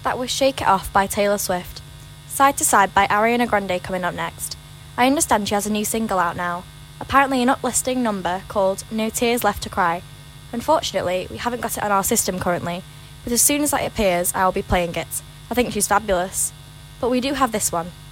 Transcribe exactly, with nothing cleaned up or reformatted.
That was Shake It Off by Taylor Swift. Side to Side by Ariana Grande coming up next. I understand she has a new single out now, apparently an uplisting number called No Tears Left to Cry. Unfortunately, we haven't got it on our system currently, but as soon as that appears, I will be playing it. I think she's fabulous. But we do have this one.